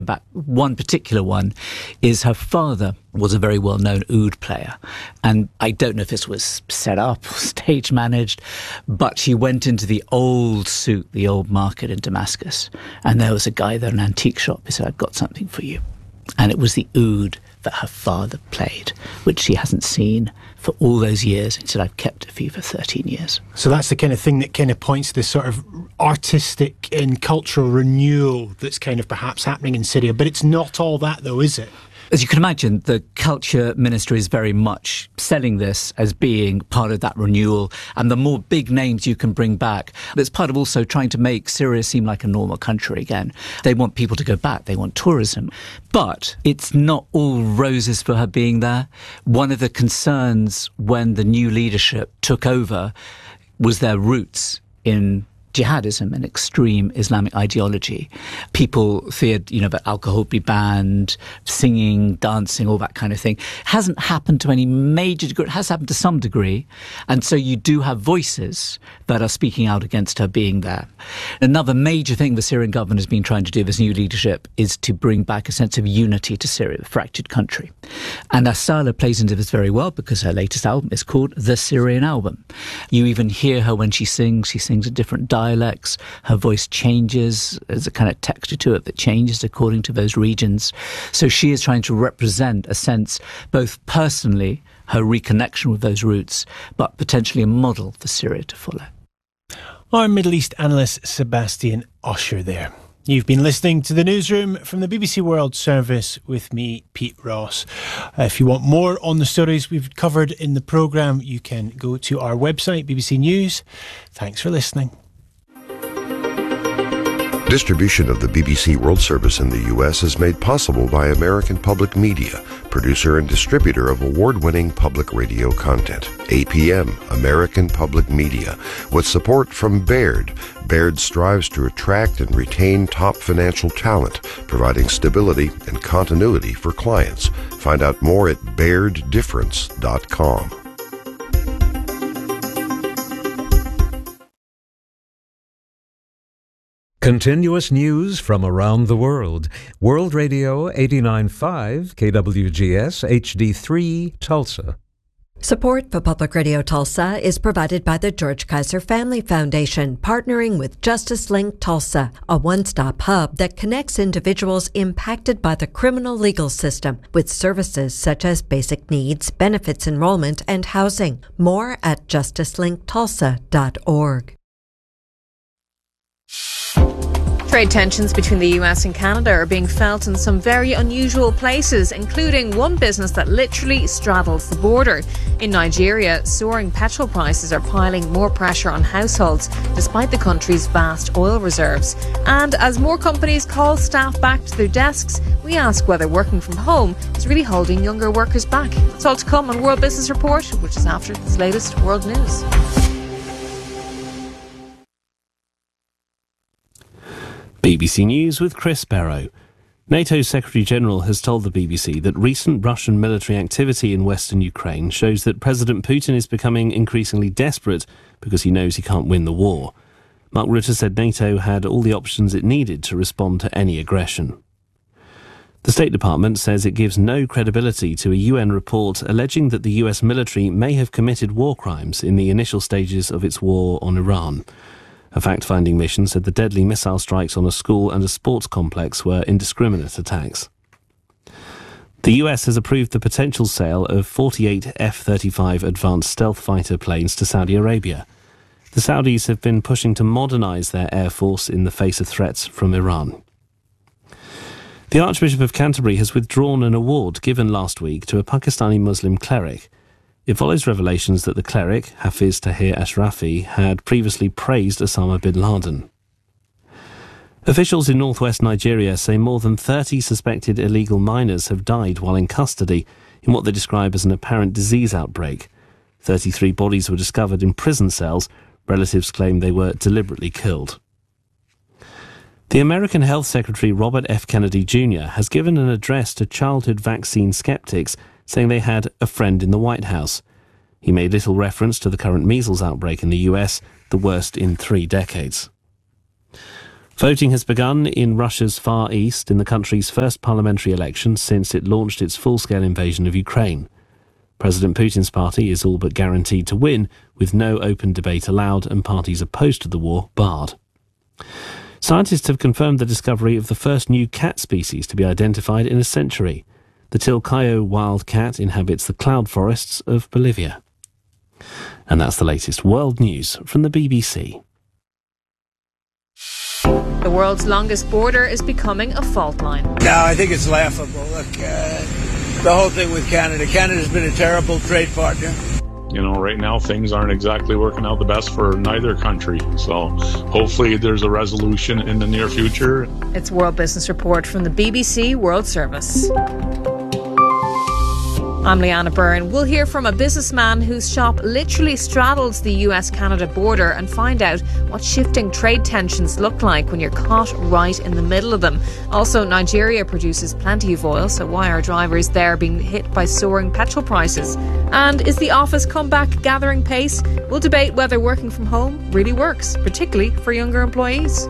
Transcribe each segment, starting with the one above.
But one particular one is her father was a very well-known oud player. And I don't know if this was set up or stage managed, but she went into the old souk, the old market in Damascus, and there was a guy there, an antique shop. He said, "I've got something for you." And it was the oud that her father played, which she hasn't seen for all those years. He said, "I've kept it for you for 13 years. So that's the kind of thing that kind of points to this sort of artistic and cultural renewal that's kind of perhaps happening in Syria. But it's not all that, though, is it? As you can imagine, the culture ministry is very much selling this as being part of that renewal, and the more big names you can bring back. It's part of also trying to make Syria seem like a normal country again. They want people to go back. They want tourism. But it's not all roses for her being there. One of the concerns when the new leadership took over was their roots in jihadism and extreme Islamic ideology. People feared, that alcohol would be banned, singing, dancing, all that kind of thing. It hasn't happened to any major degree. It has happened to some degree. And so you do have voices that are speaking out against her being there. Another major thing the Syrian government has been trying to do with this new leadership is to bring back a sense of unity to Syria, the fractured country. And Asala plays into this very well because her latest album is called The Syrian Album. You even hear her when she sings a different dialects. Her voice changes. There's a kind of texture to it that changes according to those regions. So she is trying to represent a sense, both personally, her reconnection with those roots, but potentially a model for Syria to follow. Our Middle East analyst Sebastian Usher there. You've been listening to The Newsroom from the BBC World Service with me, Pete Ross. If you want more on the stories we've covered in the programme, you can go to our website, BBC News. Thanks for listening. Distribution of the BBC World Service in the U.S. is made possible by American Public Media, producer and distributor of award-winning public radio content. APM, American Public Media, with support from Baird. Baird strives to attract and retain top financial talent, providing stability and continuity for clients. Find out more at BairdDifference.com. Continuous news from around the world. World Radio 89.5, KWGS HD3, Tulsa. Support for Public Radio Tulsa is provided by the George Kaiser Family Foundation, partnering with Justice Link Tulsa, a one-stop hub that connects individuals impacted by the criminal legal system with services such as basic needs, benefits enrollment, and housing. More at justicelinkTulsa.org. Trade tensions between the US and Canada are being felt in some very unusual places, including one business that literally straddles the border. In Nigeria, soaring petrol prices are piling more pressure on households, despite the country's vast oil reserves. And as more companies call staff back to their desks, we ask whether working from home is really holding younger workers back. It's all to come on World Business Report, which is after this latest world news. BBC News with Chris Barrow. NATO's Secretary-General has told the BBC that recent Russian military activity in western Ukraine shows that President Putin is becoming increasingly desperate because he knows he can't win the war. Mark Rutte said NATO had all the options it needed to respond to any aggression. The State Department says it gives no credibility to a UN report alleging that the US military may have committed war crimes in the initial stages of its war on Iran. A fact-finding mission said the deadly missile strikes on a school and a sports complex were indiscriminate attacks. The US has approved the potential sale of 48 F-35 advanced stealth fighter planes to Saudi Arabia. The Saudis have been pushing to modernise their air force in the face of threats from Iran. The Archbishop of Canterbury has withdrawn an award given last week to a Pakistani Muslim cleric. It follows revelations that the cleric, Hafiz Tahir Ashrafi, had previously praised Osama bin Laden. Officials in northwest Nigeria say more than 30 suspected illegal miners have died while in custody in what they describe as an apparent disease outbreak. 33 bodies were discovered in prison cells. Relatives claim they were deliberately killed. The American Health Secretary Robert F. Kennedy Jr. has given an address to childhood vaccine skeptics, saying they had a friend in the White House. He made little reference to the current measles outbreak in the US, the worst in 3 decades. Voting has begun in Russia's Far East in the country's first parliamentary election since it launched its full-scale invasion of Ukraine. President Putin's party is all but guaranteed to win, with no open debate allowed and parties opposed to the war barred. Scientists have confirmed the discovery of the first new cat species to be identified in a century. The Tilcayo wild cat inhabits the cloud forests of Bolivia. And that's the latest world news from the BBC. The world's longest border is becoming a fault line. No, I think it's laughable. Look, the whole thing with Canada. Canada's been a terrible trade partner. You know, right now things aren't exactly working out the best for neither country. So hopefully there's a resolution in the near future. It's World Business Report from the BBC World Service. I'm Leanna Byrne. We'll hear from a businessman whose shop literally straddles the US-Canada border and find out what shifting trade tensions look like when you're caught right in the middle of them. Also, Nigeria produces plenty of oil, so why are drivers there being hit by soaring petrol prices? And is the office comeback gathering pace? We'll debate whether working from home really works, particularly for younger employees.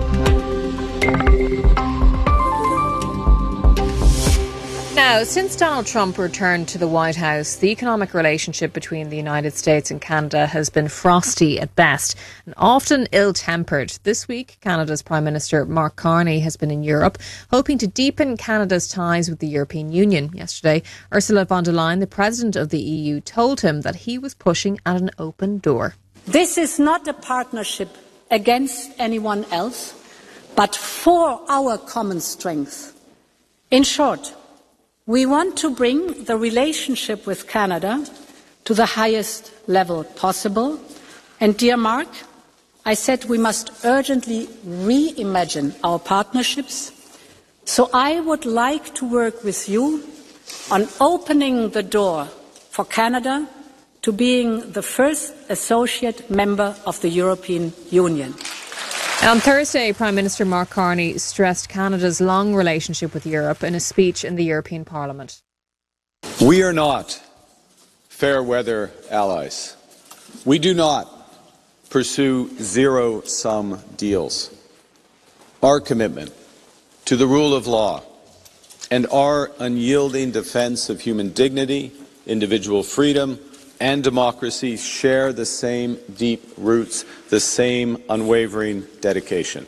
Now, since Donald Trump returned to the White House, the economic relationship between the United States and Canada has been frosty at best and often ill-tempered. This week, Canada's Prime Minister Mark Carney has been in Europe, hoping to deepen Canada's ties with the European Union. Yesterday, Ursula von der Leyen, the President of the EU, told him that he was pushing at an open door. This is not a partnership against anyone else, but for our common strength. In short, we want to bring the relationship with Canada to the highest level possible. And dear Mark, I said we must urgently reimagine our partnerships. So I would like to work with you on opening the door for Canada to being the first associate member of the European Union. On Thursday, Prime Minister Mark Carney stressed Canada's long relationship with Europe in a speech in the European Parliament. We are not fair weather allies. We do not pursue zero-sum deals. Our commitment to the rule of law and our unyielding defense of human dignity, individual freedom, and democracy share the same deep roots, the same unwavering dedication.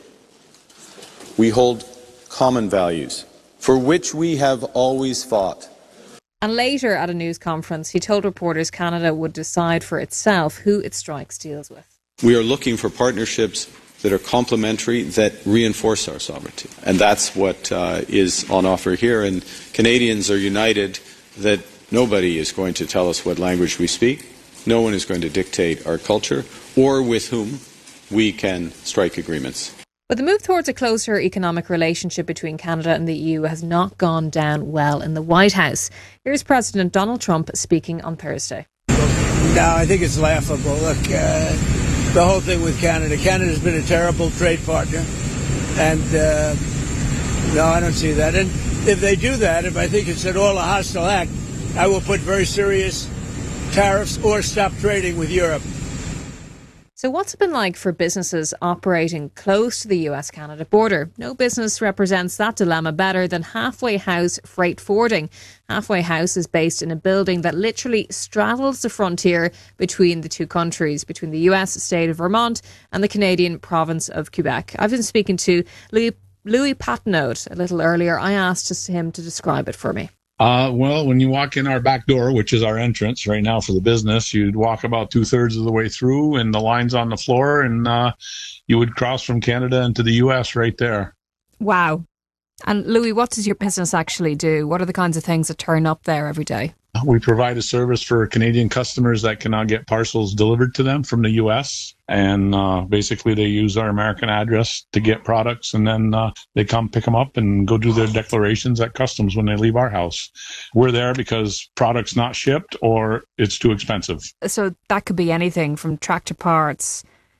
We hold common values for which we have always fought. And later at a news conference, he told reporters Canada would decide for itself who it strikes deals with. We are looking for partnerships that are complementary, that reinforce our sovereignty. And that's what is on offer here. And Canadians are united that nobody is going to tell us what language we speak. No one is going to dictate our culture or with whom we can strike agreements. But the move towards a closer economic relationship between Canada and the EU has not gone down well in the White House. Here's President Donald Trump speaking on Thursday. No, I think it's laughable. Look, the whole thing with Canada. Canada's been a terrible trade partner. And no, I don't see that. And if they do that, if I think it's at all a hostile act, I will put very serious tariffs or stop trading with Europe. So what's it been like for businesses operating close to the US-Canada border? No business represents that dilemma better than Halfway House Freight Forwarding. Halfway House is based in a building that literally straddles the frontier between the two countries, between the US state of Vermont and the Canadian province of Quebec. I've been speaking to Louis Patnaud a little earlier. I asked him to describe it for me. Well, when you walk in our back door, which is our entrance right now for the business, you'd walk about 2/3 of the way through and the line's on the floor and you would cross from Canada into the US right there. Wow. And Louis, what does your business actually do? What are the kinds of things that turn up there every day? We provide a service for Canadian customers that cannot get parcels delivered to them from the U.S. And basically they use our American address to get products, and then they come pick them up and go do their declarations at customs when they leave our house. We're there because product's not shipped or it's too expensive. So that could be anything from tractor parts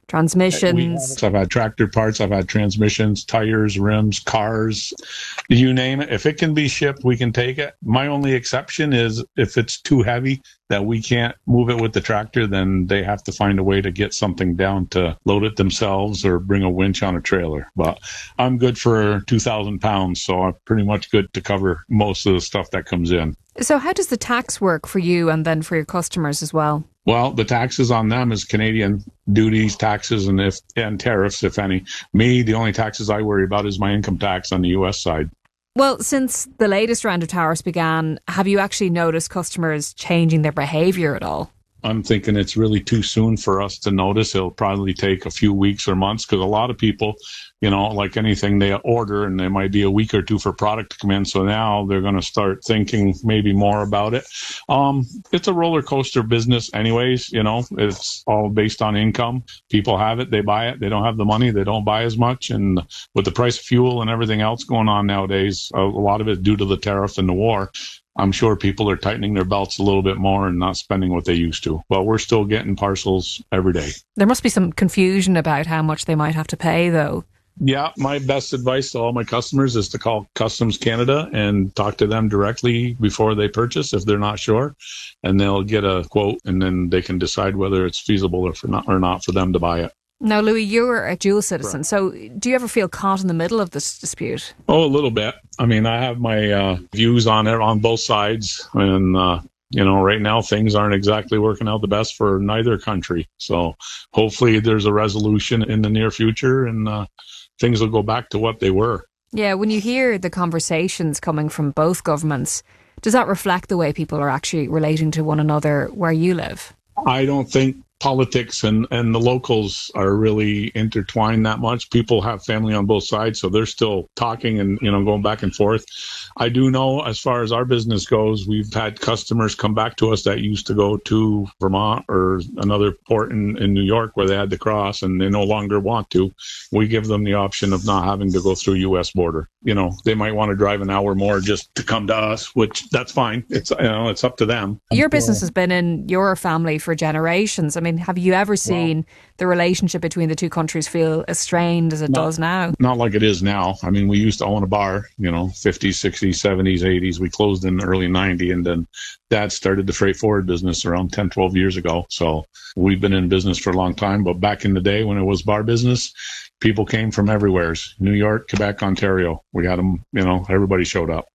transmissions. I've had tractor parts, I've had transmissions, tires, rims, cars, you name it. If it can be shipped, we can take it. My only exception is if it's too heavy that we can't move it with the tractor, then they have to find a way to get something down to load it themselves or bring a winch on a trailer. But I'm good for 2,000 pounds, so I'm pretty much good to cover most of the stuff that comes in. So how does the tax work for you and then for your customers as well? Well, the taxes on them is Canadian duties, taxes, and tariffs, if any. Me, the only taxes I worry about is my income tax on the U.S. side. Well, since the latest round of tariffs began, have you actually noticed customers changing their behaviour at all? I'm thinking it's really too soon for us to notice. It'll probably take a few weeks or months because a lot of people, like anything, they order and there might be a week or two for product to come in. So now they're going to start thinking maybe more about it. It's a roller coaster business anyways. It's all based on income. People have it, they buy it. They don't have the money, they don't buy as much. And with the price of fuel and everything else going on nowadays, a lot of it due to the tariff and the war, I'm sure people are tightening their belts a little bit more and not spending what they used to. But we're still getting parcels every day. There must be some confusion about how much they might have to pay, though. Yeah, my best advice to all my customers is to call Customs Canada and talk to them directly before they purchase if they're not sure. And they'll get a quote and then they can decide whether it's feasible or not for them to buy it. Now, Louis, you're a dual citizen, so do you ever feel caught in the middle of this dispute? Oh, a little bit. I mean, I have my views on it on both sides, and right now things aren't exactly working out the best for neither country. So hopefully there's a resolution in the near future, and things will go back to what they were. Yeah, when you hear the conversations coming from both governments, does that reflect the way people are actually relating to one another where you live? I don't think politics and the locals are really intertwined that much. People have family on both sides, so they're still talking and, going back and forth. I do know as far as our business goes, we've had customers come back to us that used to go to Vermont or another port in New York where they had to cross and they no longer want to. We give them the option of not having to go through U.S. border. They might want to drive an hour more just to come to us, which that's fine. It's up to them. Your business has been in your family for generations. I mean, have you ever seen the relationship between the two countries feel as strained as it does now? Not like it is now. I mean, we used to own a bar, 50s, 60s, 70s, 80s. We closed in the early 90s, and then Dad started the freight forward business around 10, 12 years ago. So we've been in business for a long time. But back in the day when it was bar business, people came from everywhere. New York, Quebec, Ontario. We had them, everybody showed up.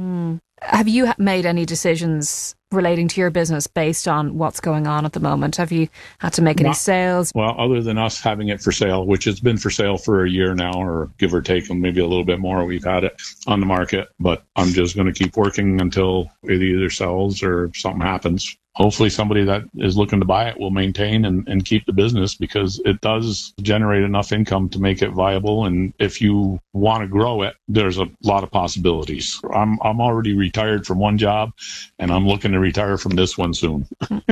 Have you made any decisions relating to your business based on what's going on at the moment? Have you had to make any sales? Well, other than us having it for sale, which has been for sale for a year now, or give or take, maybe a little bit more, we've had it on the market. But I'm just going to keep working until it either sells or something happens. Hopefully somebody that is looking to buy it will maintain and keep the business because it does generate enough income to make it viable. And if you want to grow it, there's a lot of possibilities. I'm already retired from one job and I'm looking to retire from this one soon.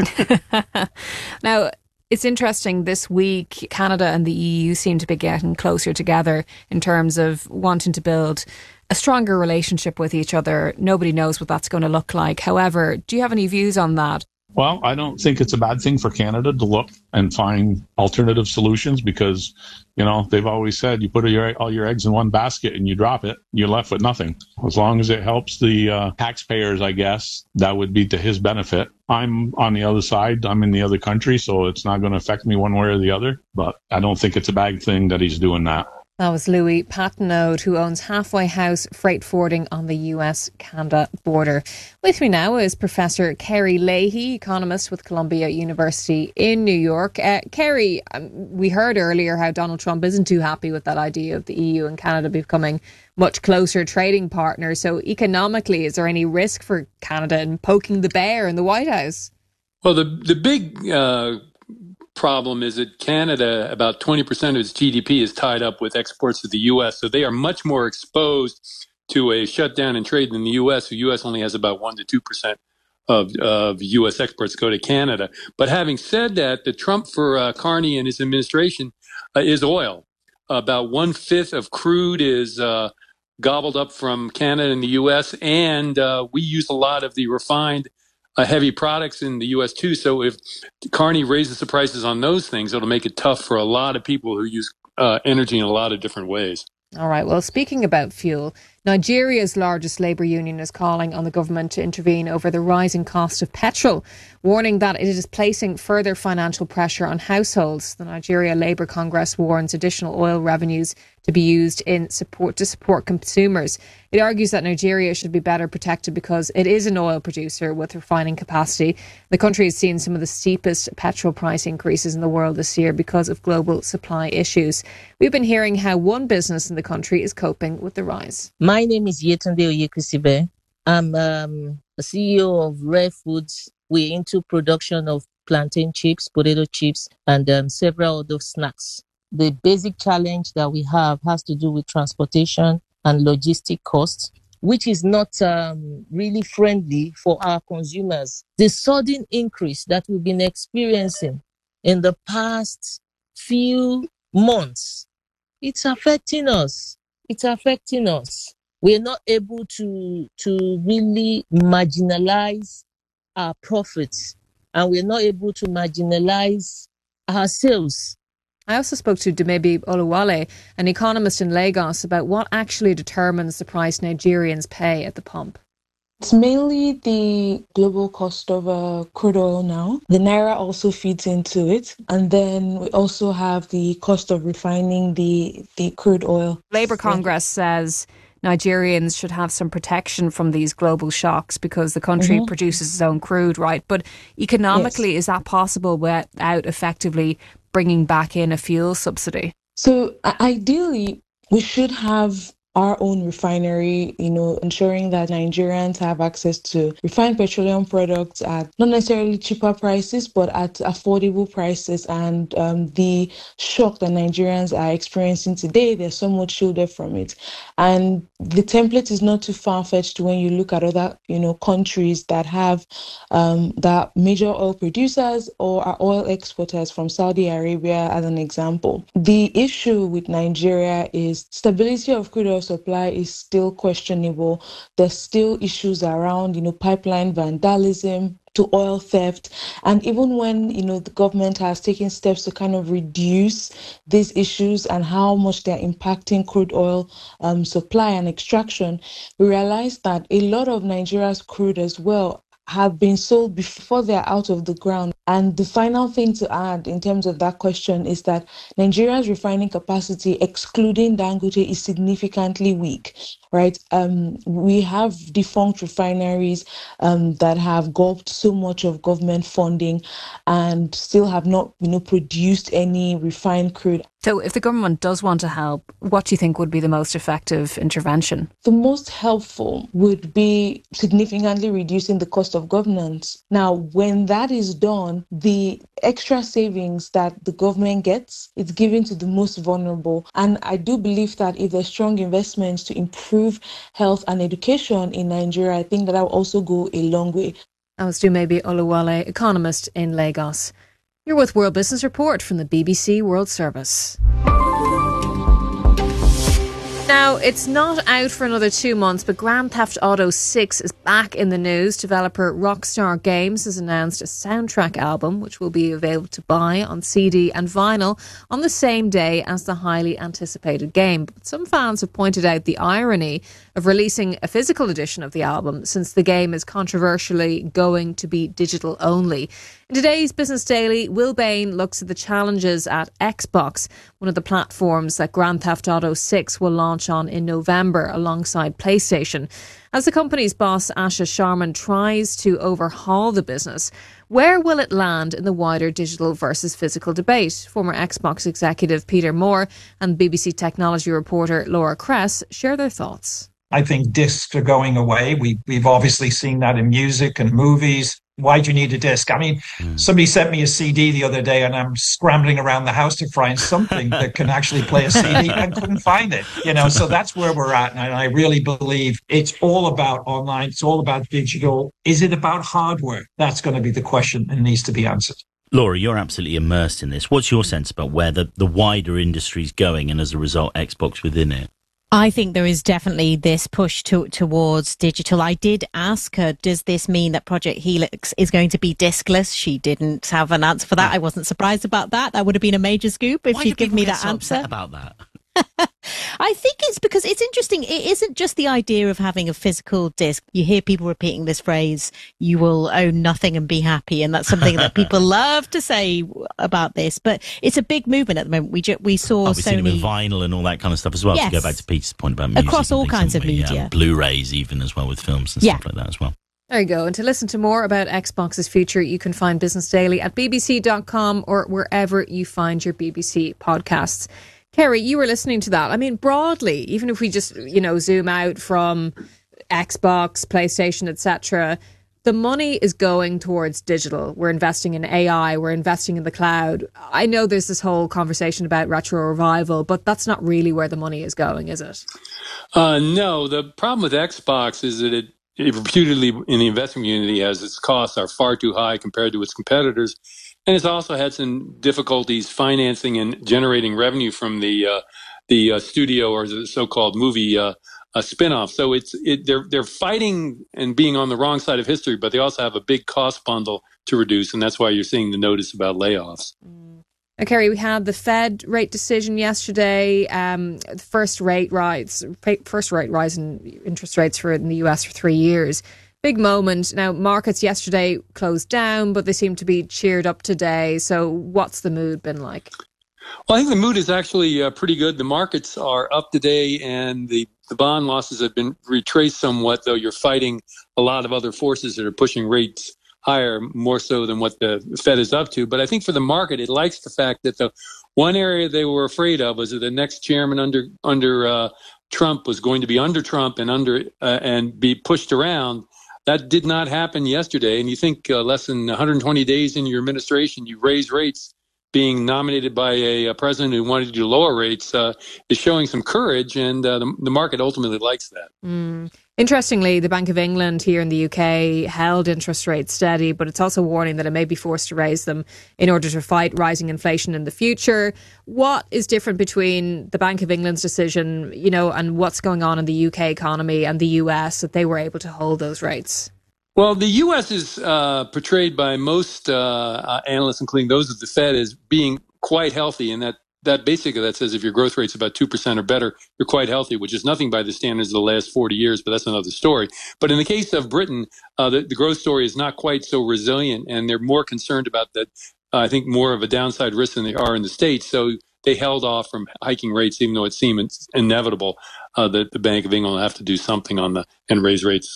Now, it's interesting, this week, Canada and the EU seem to be getting closer together in terms of wanting to build a stronger relationship with each other. Nobody knows what that's going to look like. However, do you have any views on that? Well, I don't think it's a bad thing for Canada to look and find alternative solutions because, they've always said you put all your eggs in one basket and you drop it, you're left with nothing. As long as it helps the taxpayers, I guess, that would be to his benefit. I'm on the other side. I'm in the other country, so it's not going to affect me one way or the other. But I don't think it's a bad thing that he's doing that. That was Louis Patenaude, who owns Halfway House Freight Forwarding on the US-Canada border. With me now is Professor Kerry Leahy, economist with Columbia University in New York. Kerry, we heard earlier how Donald Trump isn't too happy with that idea of the EU and Canada becoming much closer trading partners. So economically, is there any risk for Canada in poking the bear in the White House? Well, the big problem is that Canada, about 20% of its GDP is tied up with exports to the U.S., so they are much more exposed to a shutdown in trade than the U.S. The U.S. only has about 1% to 2% of U.S. exports go to Canada. But having said that, the Trump for Carney and his administration is oil. About 1/5 of crude is gobbled up from Canada and the U.S., and we use a lot of the refined heavy products in the U.S. too. So if Carney raises the prices on those things, it'll make it tough for a lot of people who use energy in a lot of different ways. All right. Well, speaking about fuel, Nigeria's largest labour union is calling on the government to intervene over the rising cost of petrol, warning that it is placing further financial pressure on households. The Nigeria Labour Congress warns additional oil revenues to be used to support consumers. It argues that Nigeria should be better protected because it is an oil producer with refining capacity. The country has seen some of the steepest petrol price increases in the world this year because of global supply issues. We've been hearing how one business in the country is coping with the rise. My name is Yetunde Oyekusibe. I'm a CEO of Rare Foods. We're into production of plantain chips, potato chips, and several other snacks. The basic challenge that we have has to do with transportation and logistic costs, which is not really friendly for our consumers. The sudden increase that we've been experiencing in the past few months, it's affecting us. We're not able to really marginalize our profits, and we're not able to marginalize our sales. I also spoke to Dumebi Oluwale, an economist in Lagos, about what actually determines the price Nigerians pay at the pump. It's mainly the global cost of crude oil now. The Naira also feeds into it. And then we also have the cost of refining the crude oil. Labour Congress says Nigerians should have some protection from these global shocks because the country produces its own crude, right? But economically, is that possible without effectively bringing back in a fuel subsidy? So ideally, we should have our own refinery, ensuring that Nigerians have access to refined petroleum products at not necessarily cheaper prices, but at affordable prices. And the shock that Nigerians are experiencing today, they're somewhat shielded from it. And the template is not too far-fetched when you look at other, countries that have that major oil producers or are oil exporters, from Saudi Arabia as an example. The issue with Nigeria is stability of crude oil supply is still questionable. There's still issues around, pipeline vandalism to oil theft. And even when, the government has taken steps to kind of reduce these issues and how much they're impacting crude oil supply and extraction, we realize that a lot of Nigeria's crude as well have been sold before they're out of the ground. And the final thing to add in terms of that question is that Nigeria's refining capacity, excluding Dangote, is significantly weak, right? We have defunct refineries that have gulped so much of government funding and still have not, produced any refined crude. So if the government does want to help, what do you think would be the most effective intervention? The most helpful would be significantly reducing the cost of governance. Now, when that is done, the extra savings that the government gets is given to the most vulnerable. And I do believe that if there's strong investments to improve health and education in Nigeria, I think that will also go a long way. That was Dumebi Oluwale, economist in Lagos. You're with World Business Report from the BBC World Service. Now, it's not out for another 2 months, but Grand Theft Auto 6 is back in the news. Developer Rockstar Games has announced a soundtrack album, which will be available to buy on CD and vinyl on the same day as the highly anticipated game. But some fans have pointed out the irony of releasing a physical edition of the album, since the game is controversially going to be digital only. In today's Business Daily, Will Bain looks at the challenges at Xbox, one of the platforms that Grand Theft Auto 6 will launch on in November alongside PlayStation. As the company's boss, Asha Sharman, tries to overhaul the business, where will it land in the wider digital versus physical debate? Former Xbox executive Peter Moore and BBC technology reporter Laura Kress share their thoughts. I think discs are going away. We've obviously seen that in music and movies. Why do you need a disc? I mean, somebody sent me a CD the other day and I'm scrambling around the house to find something that can actually play a CD and couldn't find it. So that's where we're at. And I really believe it's all about online. It's all about digital. Is it about hardware? That's going to be the question and needs to be answered. Laura, you're absolutely immersed in this. What's your sense about where the wider industry is going and as a result, Xbox within it? I think there is definitely this push towards digital. I did ask her, does this mean that Project Helix is going to be diskless? She didn't have an answer for that. I wasn't surprised about that. That would have been a major scoop if she'd given me that answer. About that? I think it's because it's interesting. It isn't just the idea of having a physical disc. You hear people repeating this phrase, you will own nothing and be happy. And that's something that people love to say about this. But it's a big movement at the moment. We saw we've seen it with vinyl and all that kind of stuff as well. Yes. To go back to Peter's point about music. Across all kinds of media. Blu-rays even as well with films and stuff like that as well. There you go. And to listen to more about Xbox's future, you can find Business Daily at bbc.com or wherever you find your BBC podcasts. Kerry, you were listening to that. I mean, broadly, even if we just, zoom out from Xbox, PlayStation, etc., the money is going towards digital. We're investing in AI. We're investing in the cloud. I know there's this whole conversation about retro revival, but that's not really where the money is going, is it? No, the problem with Xbox is that it reputedly in the investment community has its costs are far too high compared to its competitors. And it's also had some difficulties financing and generating revenue from the studio or the so-called movie spinoff. So they're fighting and being on the wrong side of history, but they also have a big cost bundle to reduce, and that's why you're seeing the notice about layoffs. Now, Kerry, we had the Fed rate decision yesterday. First rate rise in interest rates in the US for 3 years. Big moment. Now, markets yesterday closed down, but they seem to be cheered up today. So what's the mood been like? Well, I think the mood is actually pretty good. The markets are up today, and the bond losses have been retraced somewhat, though you're fighting a lot of other forces that are pushing rates higher, more so than what the Fed is up to. But I think for the market, it likes the fact that the one area they were afraid of was that the next chairman under Trump was going to be under Trump and be pushed around. That did not happen yesterday. And you think less than 120 days into your administration, you raise rates, being nominated by a president who wanted to lower rates is showing some courage, and the market ultimately likes that. Interestingly, the Bank of England here in the UK held interest rates steady, but it's also warning that it may be forced to raise them in order to fight rising inflation in the future. What is different between the Bank of England's decision, and what's going on in the UK economy and the US that they were able to hold those rates? Well, the U.S. is portrayed by most analysts, including those of the Fed, as being quite healthy, and that basically that says if your growth rate's about 2% or better, you're quite healthy, which is nothing by the standards of the last 40 years, but that's another story. But in the case of Britain, the growth story is not quite so resilient, and they're more concerned about that, I think, more of a downside risk than they are in the States. So they held off from hiking rates, even though it seemed inevitable that the Bank of England will have to do something and raise rates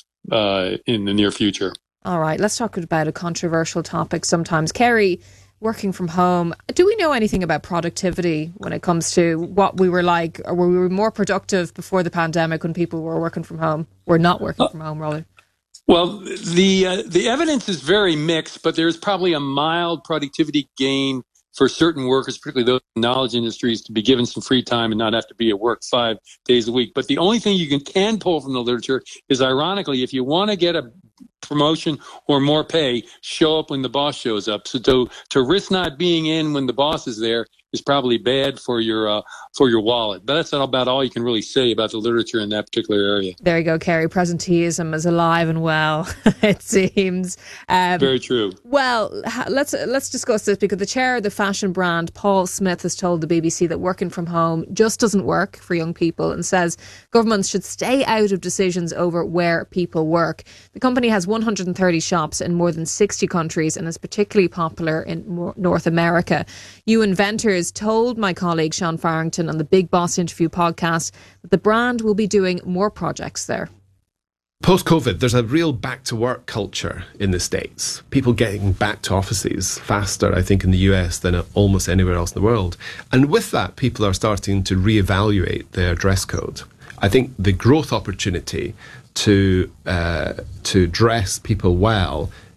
in the near future. All right, let's talk about a controversial topic sometimes. Kerry, working from home, do we know anything about productivity when it comes to what we were like, or were we more productive before the pandemic when people were working from home, or not working from home, rather? Well, the evidence is very mixed, but there's probably a mild productivity gain for certain workers, particularly those in knowledge industries, to be given some free time and not have to be at work 5 days a week. But the only thing you can pull from the literature is, ironically, if you want to get a promotion or more pay, show up when the boss shows up. So to risk not being in when the boss is there is probably bad for your wallet. But that's about all you can really say about the literature in that particular area. There you go, Kerry. Presenteeism is alive and well, it seems. Very true. Well, let's discuss this, because the chair of the fashion brand, Paul Smith, has told the BBC that working from home just doesn't work for young people, and says governments should stay out of decisions over where people work. The company has 130 shops in more than 60 countries and is particularly popular in North America. You Inventors told my colleague Sean Farrington on the Big Boss Interview podcast that the brand will be doing more projects there. Post-COVID, there's a real back-to-work culture in the States. People getting back to offices faster, I think, in the US than almost anywhere else in the world. And with that, people are starting to reevaluate their dress code. I think the growth opportunity to dress people well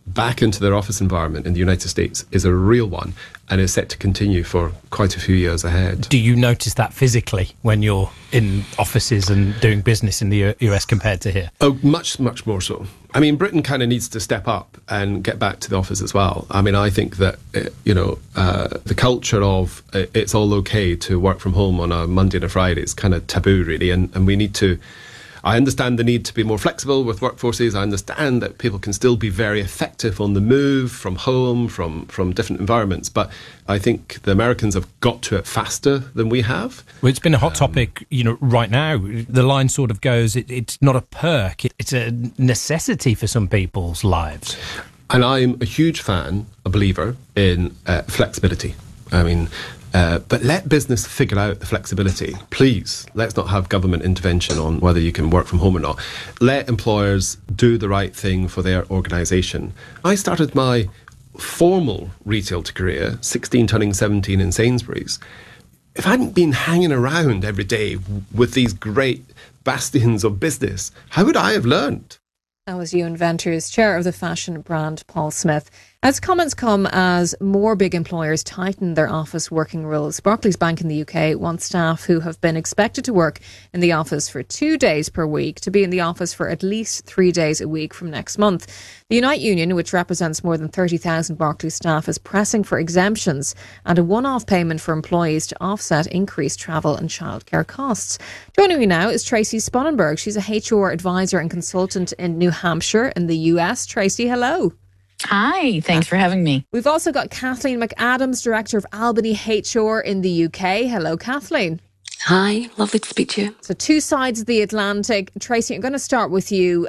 back into their office environment in the United States is a real one and is set to continue for quite a few years ahead. Do you notice that physically when you're in offices and doing business in the US compared to here? Oh, much, much more so. I mean, Britain kind of needs to step up and get back to the office as well. I mean, I think that, the culture of it's all okay to work from home on a Monday and a Friday is kind of taboo, really, and we need to... I understand the need to be more flexible with workforces. I understand that people can still be very effective on the move from home, from different environments. But I think the Americans have got to it faster than we have. Well, it's been a hot topic, right now. The line sort of goes, it's not a perk. It's a necessity for some people's lives. And I'm a huge fan, a believer in flexibility. I mean... but let business figure out the flexibility. Please, let's not have government intervention on whether you can work from home or not. Let employers do the right thing for their organisation. I started my formal retail career, 16 turning 17 in Sainsbury's. If I hadn't been hanging around every day with these great bastions of business, how would I have learned? That was UN Ventures chair of the fashion brand Paul Smith. As comments come as more big employers tighten their office working rules, Barclays Bank in the UK wants staff who have been expected to work in the office for 2 days per week to be in the office for at least 3 days a week from next month. The Unite Union, which represents more than 30,000 Barclays staff, is pressing for exemptions and a one-off payment for employees to offset increased travel and childcare costs. Joining me now is Tracy Sponenberg. She's a HR advisor and consultant in New Hampshire in the US. Tracy, hello. Hi, thanks for having me. We've also got Kathleen McAdams, Director of Albany HR in the UK. Hello, Kathleen. Hi, lovely to speak to you. So two sides of the Atlantic. Tracy, I'm going to start with you.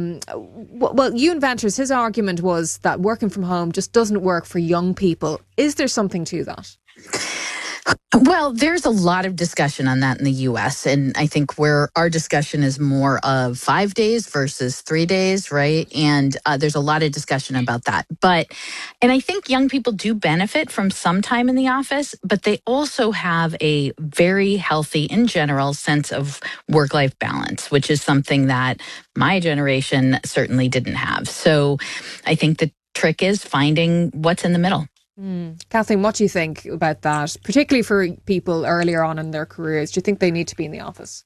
UN Ventures, his argument was that working from home just doesn't work for young people. Is there something to that? Well, there's a lot of discussion on that in the U.S., and I think where our discussion is more of 5 days versus 3 days, right? And there's a lot of discussion about that. And I think young people do benefit from some time in the office, but they also have a very healthy, in general, sense of work-life balance, which is something that my generation certainly didn't have. So I think the trick is finding what's in the middle. Kathleen, what do you think about that, particularly for people earlier on in their careers? Do you think they need to be in the office?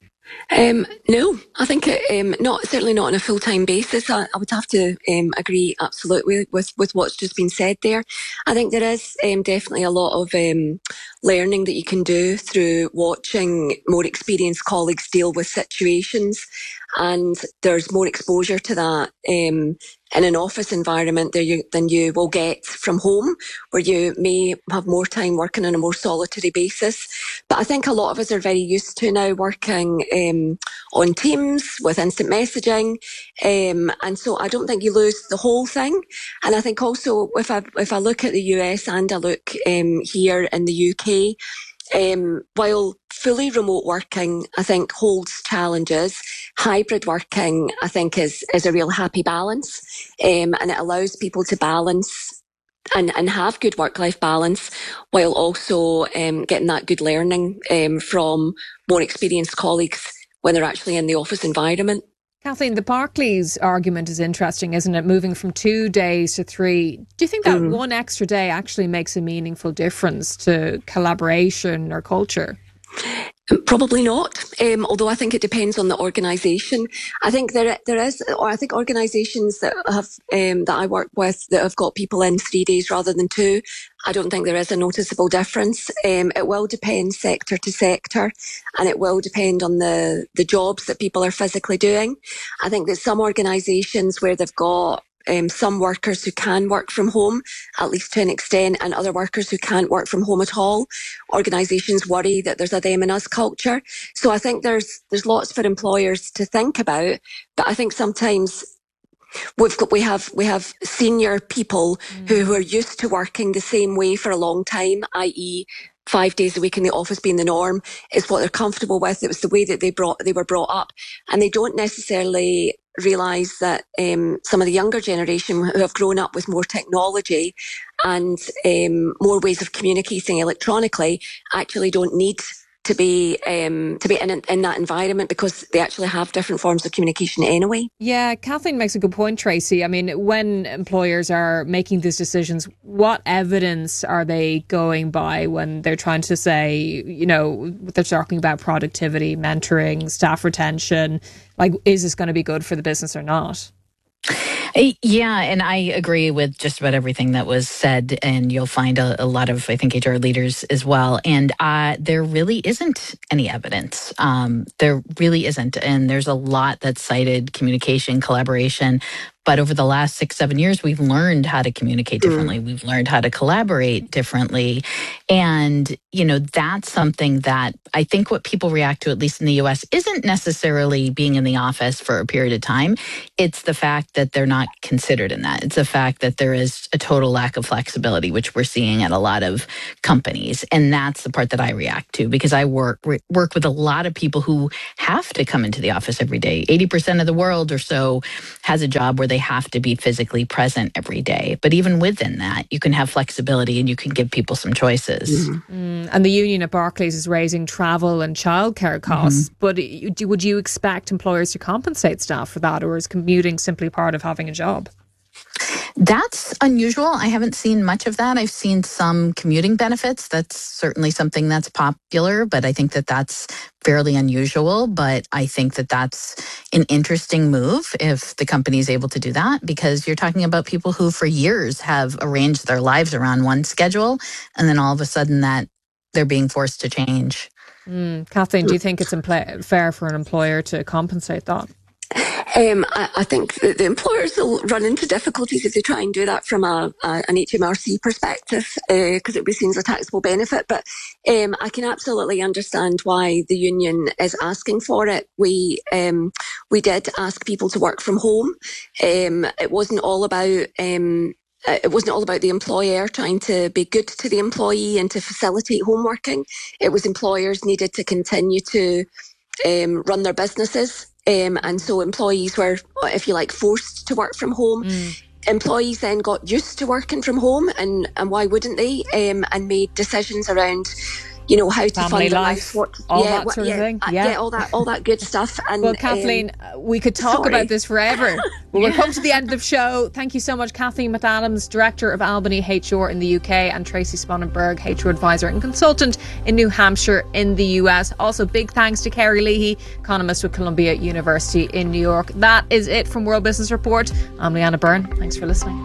No, I think certainly not on a full-time basis. I would have to agree absolutely with what's just been said there. I think there is definitely a lot of learning that you can do through watching more experienced colleagues deal with situations, and there's more exposure to that in an office environment than you will get from home, where you may have more time working on a more solitary basis. But I think a lot of us are very used to now working on Teams with instant messaging, and so I don't think you lose the whole thing. And I think also if I look at the US and I look here in the UK, while fully remote working, I think, holds challenges, hybrid working, I think, is a real happy balance. And it allows people to balance and have good work-life balance while also getting that good learning from more experienced colleagues when they're actually in the office environment. Kathleen, the Barclays argument is interesting, isn't it? Moving from 2 days to 3. Do you think that one extra day actually makes a meaningful difference to collaboration or culture? Probably not, although I think it depends on the organisation. I think there is, or I think organisations that have that I work with that have got people in 3 days rather than 2, I don't think there is a noticeable difference. It will depend sector to sector, and it will depend on the jobs that people are physically doing. I think that some organisations where they've got some workers who can work from home, at least to an extent, and other workers who can't work from home at all. Organisations worry that there's a them and us culture. So I think there's lots for employers to think about, but I think sometimes we have senior people who are used to working the same way for a long time, i.e. 5 days a week in the office being the norm is what they're comfortable with. It was the way that they were brought up, and they don't necessarily realise that some of the younger generation who have grown up with more technology and more ways of communicating electronically actually don't need to be in that environment because they actually have different forms of communication anyway. Yeah, Kathleen makes a good point, Tracy. I mean, when employers are making these decisions, what evidence are they going by when they're trying to say, you know, they're talking about productivity, mentoring, staff retention? Like, is this going to be good for the business or not? Yeah, and I agree with just about everything that was said, and you'll find a lot of, I think, HR leaders as well. And there really isn't any evidence. There really isn't. And there's a lot that's cited: communication, collaboration. But over the last 6-7 years, we've learned how to communicate differently. We've learned how to collaborate differently. And, you know, that's something that I think what people react to, at least in the U.S., isn't necessarily being in the office for a period of time. It's the fact that they're not considered in that. It's the fact that there is a total lack of flexibility, which we're seeing at a lot of companies. And that's the part that I react to, because I work with a lot of people who have to come into the office every day. 80% of the world or so has a job where they have to be physically present every day. But even within that, you can have flexibility and you can give people some choices. And the union at Barclays is raising travel and childcare costs. But would you expect employers to compensate staff for that, or is commuting simply part of having a job? That's unusual. I haven't seen much of that. I've seen some commuting benefits. That's certainly something that's popular, but I think that that's fairly unusual. But I think that that's an interesting move if the company is able to do that, because you're talking about people who for years have arranged their lives around one schedule, and then all of a sudden that they're being forced to change. Kathleen, do you think it's fair for an employer to compensate that? I think that the employers will run into difficulties if they try and do that from an HMRC perspective, because it would be seen as a taxable benefit. But I can absolutely understand why the union is asking for it. We did ask people to work from home. It wasn't all about the employer trying to be good to the employee and to facilitate home working. It was employers needed to continue to run their businesses. And so employees were, if you like, forced to work from home. Employees then got used to working from home, and why wouldn't they? And made decisions around, you know, how to family fund their life, life, all that sort of thing. Yeah, all that good stuff. And well, Kathleen, we could talk about this forever. But we'll come to the end of the show. Thank you so much, Kathleen McAdams, Director of Albany HR in the UK, and Tracy Sponenberg, HR Advisor and Consultant in New Hampshire in the US. Also, big thanks to Kerry Leahy, economist with Columbia University in New York. That is it from World Business Report. I'm Leanna Byrne. Thanks for listening.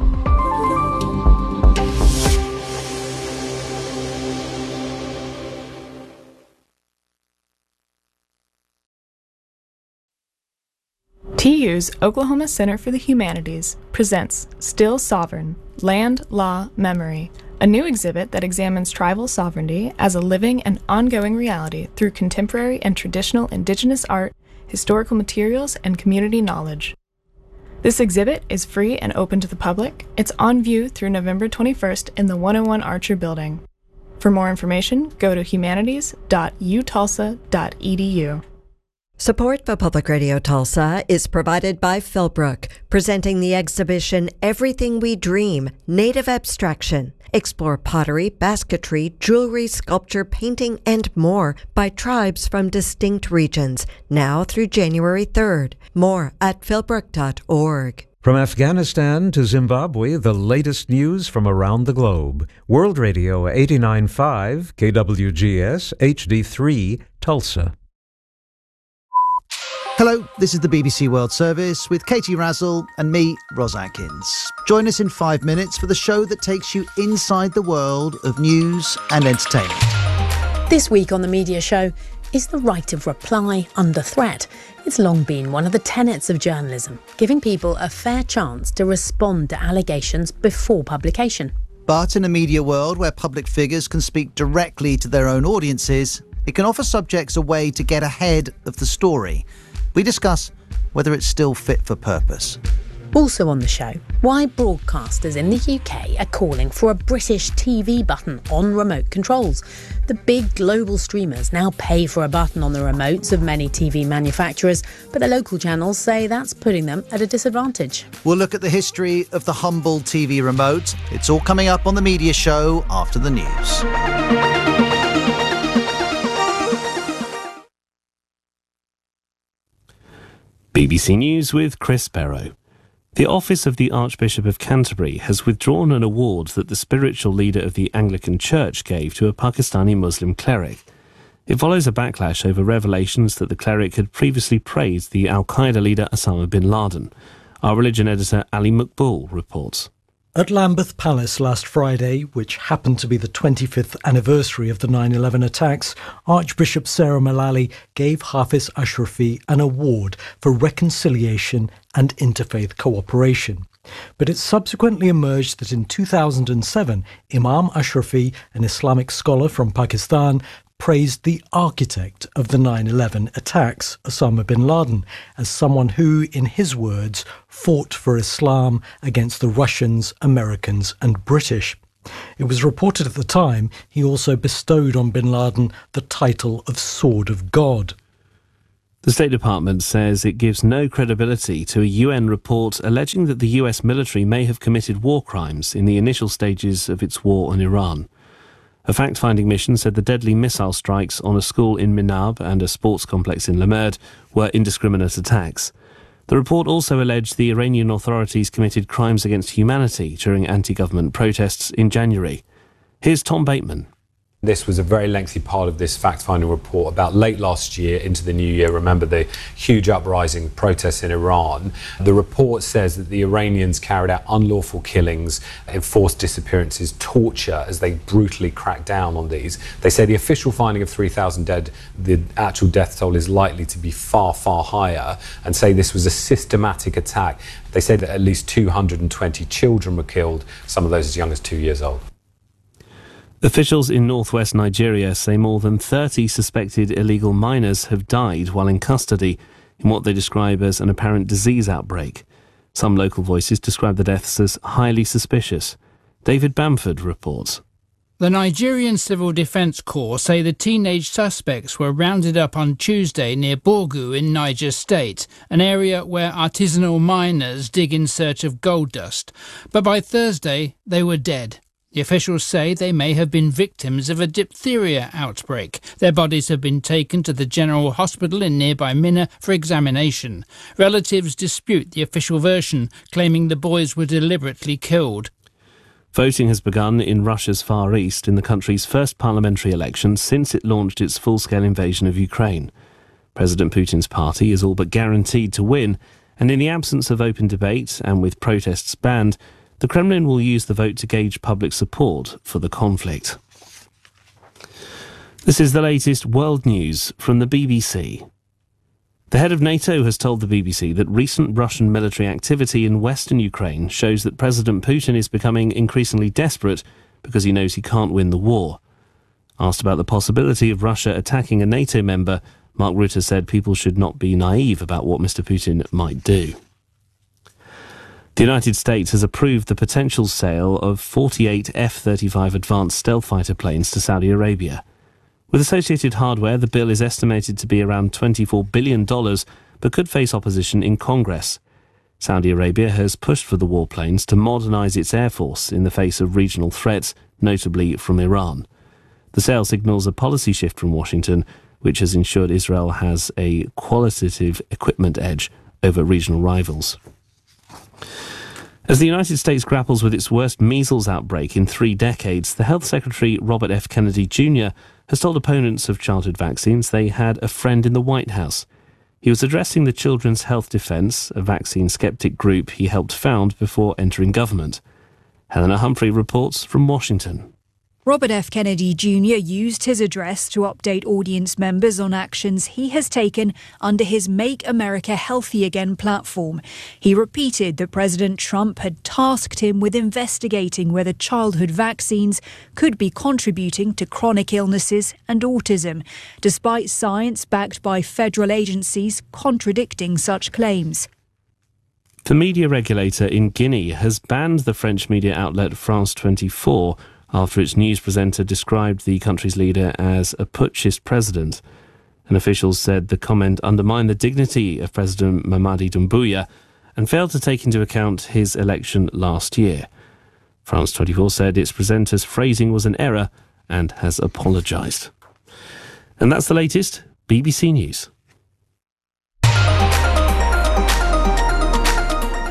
TU's Oklahoma Center for the Humanities presents Still Sovereign, Land, Law, Memory, a new exhibit that examines tribal sovereignty as a living and ongoing reality through contemporary and traditional Indigenous art, historical materials, and community knowledge. This exhibit is free and open to the public. It's on view through November 21st in the 101 Archer Building. For more information, go to humanities.utulsa.edu. Support for Public Radio Tulsa is provided by Philbrook, presenting the exhibition Everything We Dream, Native Abstraction. Explore pottery, basketry, jewelry, sculpture, painting, and more by tribes from distinct regions, now through January 3rd. More at philbrook.org. From Afghanistan to Zimbabwe, the latest news from around the globe. World Radio 89.5, KWGS, HD3, Tulsa. Hello, this is the BBC World Service with Katie Razzle and me, Ros Atkins. Join us in 5 minutes for the show that takes you inside the world of news and entertainment. This week on The Media Show, is the right of reply under threat? It's long been one of the tenets of journalism, giving people a fair chance to respond to allegations before publication. But in a media world where public figures can speak directly to their own audiences, it can offer subjects a way to get ahead of the story. We discuss whether it's still fit for purpose. Also on the show, why broadcasters in the UK are calling for a British TV button on remote controls. The big global streamers now pay for a button on the remotes of many TV manufacturers, but the local channels say that's putting them at a disadvantage. We'll look at the history of the humble TV remote. It's all coming up on The Media Show after the news. BBC News with Chris Barrow. The Office of the Archbishop of Canterbury has withdrawn an award that the spiritual leader of the Anglican Church gave to a Pakistani Muslim cleric. It follows a backlash over revelations that the cleric had previously praised the Al-Qaeda leader Osama bin Laden. Our religion editor Ali Maqbool reports. At Lambeth Palace last Friday, which happened to be the 25th anniversary of the 9/11 attacks, Archbishop Sarah Mullally gave Hafiz Ashrafi an award for reconciliation and interfaith cooperation. But it subsequently emerged that in 2007, Imam Ashrafi, an Islamic scholar from Pakistan, praised the architect of the 9/11 attacks, Osama bin Laden, as someone who, in his words, fought for Islam against the Russians, Americans and British. It was reported at the time he also bestowed on bin Laden the title of Sword of God. The State Department says it gives no credibility to a UN report alleging that the US military may have committed war crimes in the initial stages of its war on Iran. A fact-finding mission said the deadly missile strikes on a school in Minab and a sports complex in Lamerd were indiscriminate attacks. The report also alleged the Iranian authorities committed crimes against humanity during anti-government protests in January. Here's Tom Bateman. This was a very lengthy part of this fact-finding report about late last year into the new year. Remember the huge uprising protests in Iran. The report says that the Iranians carried out unlawful killings, enforced disappearances, torture as they brutally cracked down on these. They say the official finding of 3,000 dead, the actual death toll is likely to be far, far higher, and say this was a systematic attack. They say that at least 220 children were killed, some of those as young as 2 years old. Officials in northwest Nigeria say more than 30 suspected illegal miners have died while in custody in what they describe as an apparent disease outbreak. Some local voices describe the deaths as highly suspicious. David Bamford reports. The Nigerian Civil Defence Corps say the teenage suspects were rounded up on Tuesday near Borgu in Niger State, an area where artisanal miners dig in search of gold dust. But by Thursday, they were dead. The officials say they may have been victims of a diphtheria outbreak. Their bodies have been taken to the General Hospital in nearby Minna for examination. Relatives dispute the official version, claiming the boys were deliberately killed. Voting has begun in Russia's Far East in the country's first parliamentary election since it launched its full-scale invasion of Ukraine. President Putin's party is all but guaranteed to win, and in the absence of open debate and with protests banned, the Kremlin will use the vote to gauge public support for the conflict. This is the latest world news from the BBC. The head of NATO has told the BBC that recent Russian military activity in western Ukraine shows that President Putin is becoming increasingly desperate because he knows he can't win the war. Asked about the possibility of Russia attacking a NATO member, Mark Rutte said people should not be naive about what Mr. Putin might do. The United States has approved the potential sale of 48 F-35 advanced stealth fighter planes to Saudi Arabia. With associated hardware, the bill is estimated to be around $24 billion, but could face opposition in Congress. Saudi Arabia has pushed for the warplanes to modernise its air force in the face of regional threats, notably from Iran. The sale signals a policy shift from Washington, which has ensured Israel has a qualitative equipment edge over regional rivals. As the United States grapples with its worst measles outbreak in 3 decades, the Health Secretary Robert F. Kennedy Jr. has told opponents of childhood vaccines they had a friend in the White House. He was addressing the Children's Health Defense, a vaccine skeptic group he helped found before entering government. Helena Humphrey reports from Washington. Robert F. Kennedy Jr. used his address to update audience members on actions he has taken under his Make America Healthy Again platform. He repeated that President Trump had tasked him with investigating whether childhood vaccines could be contributing to chronic illnesses and autism, despite science backed by federal agencies contradicting such claims. The media regulator in Guinea has banned the French media outlet France 24 after its news presenter described the country's leader as a putschist president. And officials said the comment undermined the dignity of President Mamadi Doumbouya and failed to take into account his election last year. France 24 said its presenter's phrasing was an error and has apologised. And that's the latest BBC News.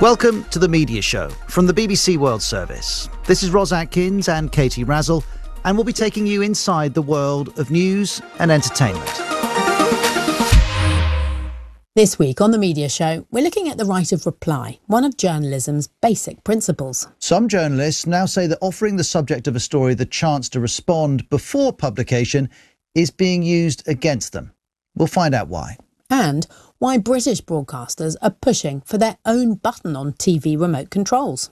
Welcome to The Media Show from the BBC World Service. This is Ros Atkins and Katie Razzle, and we'll be taking you inside the world of news and entertainment. This week on The Media Show, we're looking at the right of reply, one of journalism's basic principles. Some journalists now say that offering the subject of a story the chance to respond before publication is being used against them. We'll find out why. And why British broadcasters are pushing for their own button on TV remote controls.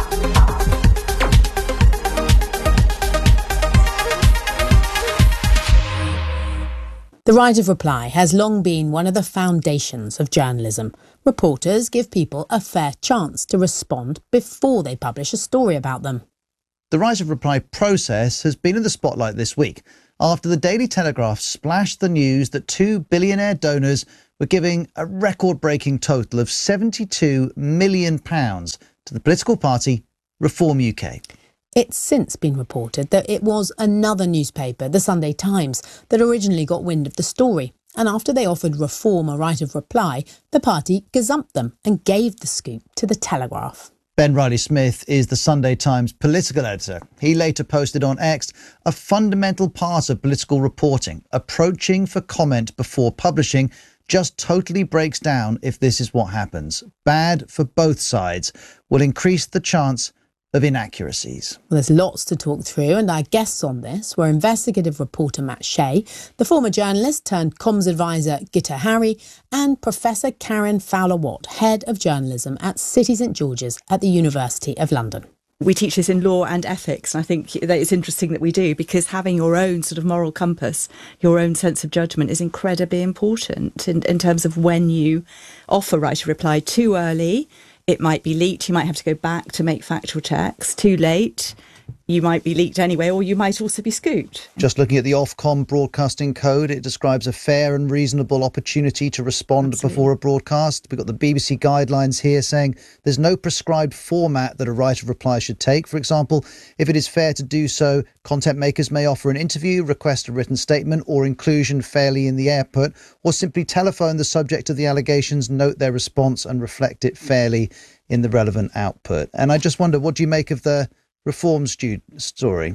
The right of reply has long been one of the foundations of journalism. Reporters give people a fair chance to respond before they publish a story about them. The right of reply process has been in the spotlight this week after the Daily Telegraph splashed the news that 2 billionaire donors were giving a record-breaking total of £72 million to the political party Reform UK. It's since been reported that it was another newspaper, the Sunday Times, that originally got wind of the story. And after they offered Reform a right of reply, the party gazumped them and gave the scoop to the Telegraph. Ben Riley-Smith is the Sunday Times political editor. He later posted on X, a fundamental part of political reporting, approaching for comment before publishing, just totally breaks down if this is what happens. Bad for both sides, will increase the chance of inaccuracies. Well, there's lots to talk through, and our guests on this were investigative reporter Matt Shea, the former journalist turned comms advisor Gitta Harry, and Professor Karen Fowler-Watt, head of journalism at City St George's at the University of London. We teach this in law and ethics, and I think that it's interesting that we do, because having your own sort of moral compass, your own sense of judgment is incredibly important in terms of when you offer right of reply. Too early, it might be leaked, you might have to go back to make factual checks. Too late, you might be leaked anyway, or you might also be scooped. Just looking at the Ofcom broadcasting code, it describes a fair and reasonable opportunity to respond before a broadcast. We've got the BBC guidelines here saying there's no prescribed format that a right of reply should take. For example, if it is fair to do so, content makers may offer an interview, request a written statement or inclusion fairly in the output, or simply telephone the subject of the allegations, note their response and reflect it fairly in the relevant output. And I just wonder, what do you make of the Reform story?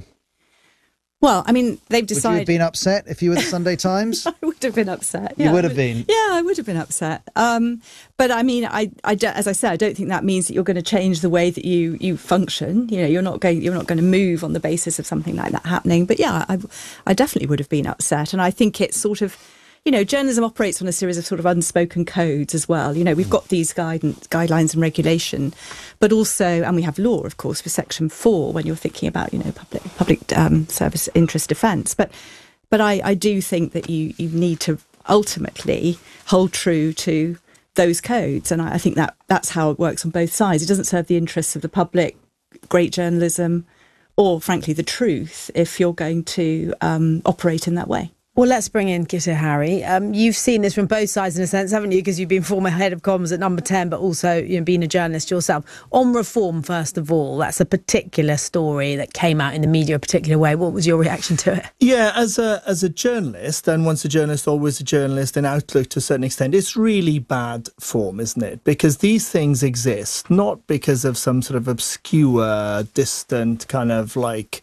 Well, I mean, they've decided... Would you have been upset if you were the Sunday Times? I would have been upset. You would have been? Yeah, I would have been upset. But I mean, as I said, I don't think that means that you're going to change the way that you function. You know, you're not going to move on the basis of something like that happening. But yeah, I definitely would have been upset. And I think it's sort of... You know, journalism operates on a series of sort of unspoken codes as well. You know, we've got these guidelines and regulation, but also, and we have law, of course, for Section 4 when you're thinking about, you know, public service interest defence. But I do think that you need to ultimately hold true to those codes, and I think that's how it works on both sides. It doesn't serve the interests of the public, great journalism, or frankly the truth if you're going to operate in that way. Well, let's bring in Gitta Harry. You've seen this from both sides in a sense, haven't you? Because you've been former head of comms at Number 10, but also being a journalist yourself. On Reform, first of all, that's a particular story that came out in the media a particular way. What was your reaction to it? Yeah, as a journalist, and once a journalist, always a journalist, and Outlook to a certain extent, it's really bad form, isn't it? Because these things exist, not because of some sort of obscure, distant kind of like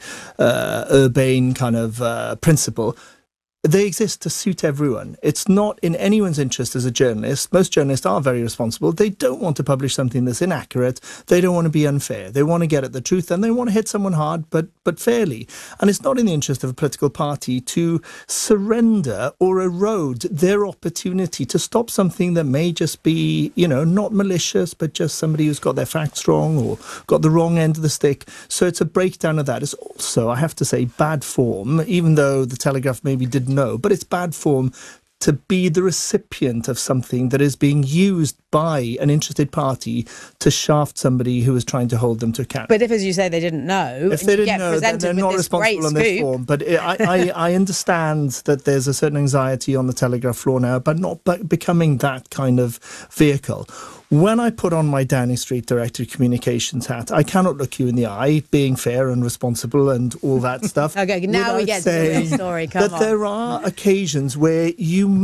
urbane kind of principle. They exist to suit everyone. It's not in anyone's interest as a journalist. Most journalists are very responsible. They don't want to publish something that's inaccurate. They don't want to be unfair. They want to get at the truth, and they want to hit someone hard, but fairly. And it's not in the interest of a political party to surrender or erode their opportunity to stop something that may just be, you know, not malicious, but just somebody who's got their facts wrong or got the wrong end of the stick. So it's a breakdown of that. It's also, I have to say, bad form, even though the Telegraph maybe didn't know, but it's bad form to be the recipient of something that is being used by an interested party to shaft somebody who is trying to hold them to account. But if, as you say, they didn't know, if they didn't know, then they're not responsible on this form. But I understand that there's a certain anxiety on the Telegraph floor now, but not becoming that kind of vehicle. When I put on my Downing Street Director of Communications hat, I cannot look you in the eye, being fair and responsible and all that stuff. Okay, now we get to the real story. Come on. There are occasions where you might